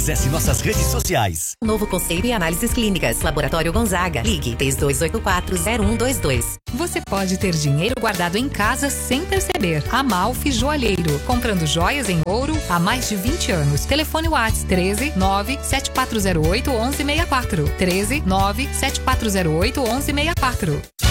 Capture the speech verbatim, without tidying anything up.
Acesse nossas redes sociais. Novo conceito e análises clínicas. Laboratório Gonzaga. Ligue três dois oito quatro zero um dois dois. Você pode ter dinheiro guardado em casa sem perceber. Amalfi Joalheiro. Comprando joias em ouro há mais de vinte anos. Telefone WhatsApp treze nove sete quatro zero oito onze seis quatro. treze nove sete quatro zero oito onze seis quatro.